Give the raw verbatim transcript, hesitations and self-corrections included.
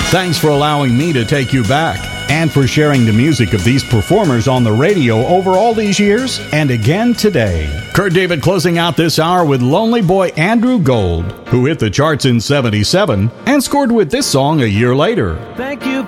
Thanks for allowing me to take you back, and for sharing the music of these performers on the radio over all these years, and again today. Kurt David closing out this hour with lonely boy Andrew Gold, who hit the charts in seventy-seven and scored with this song a year later. Thank you